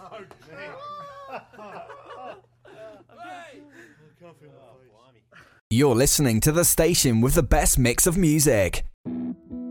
You're listening to the station with the best mix of music.